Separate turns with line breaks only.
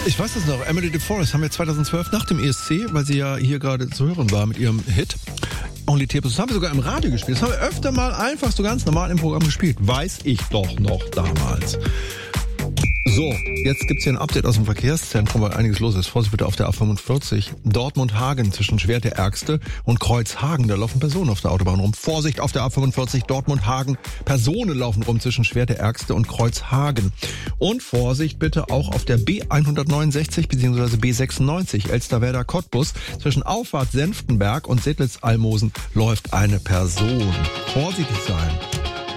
Ich weiß das noch, Emily DeForest haben wir 2012 nach dem ESC, weil sie ja hier gerade zu hören war mit ihrem Hit Only Tears, das haben wir sogar im Radio gespielt. Das haben wir öfter mal einfach so ganz normal im Programm gespielt. Weiß ich doch noch damals. So, jetzt gibt's hier ein Update aus dem Verkehrszentrum, weil einiges los ist. Vorsicht bitte auf der A45. Dortmund-Hagen zwischen Schwert der Ärgste und Kreuzhagen. Da laufen Personen auf der Autobahn rum. Vorsicht auf der A45 Dortmund-Hagen. Personen laufen rum zwischen Schwert der Ärgste und Kreuzhagen. Und Vorsicht bitte auch auf der B169 bzw. B96 Elsterwerda-Cottbus. Zwischen Auffahrt Senftenberg und Sedlitz-Almosen läuft eine Person. Vorsichtig sein.